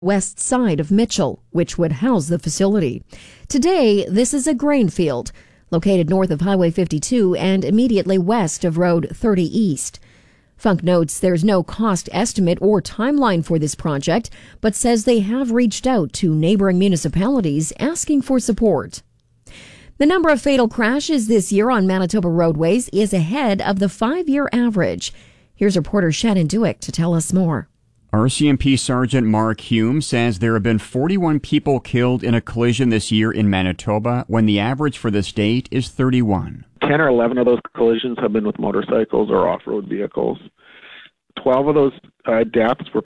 west side of Mitchell, which would house the facility. Today, this is a grain field located north of Highway 52 and immediately west of Road 30 East. Funk notes there's no cost estimate or timeline for this project, but says they have reached out to neighboring municipalities asking for support. The number of fatal crashes this year on Manitoba roadways is ahead of the 5-year average. Here's reporter Shannon Duick to tell us more. RCMP Sergeant Mark Hume says there have been 41 people killed in a collision this year in Manitoba, when the average for the state is 31. 10 or 11 of those collisions have been with motorcycles or off-road vehicles. 12 of those deaths were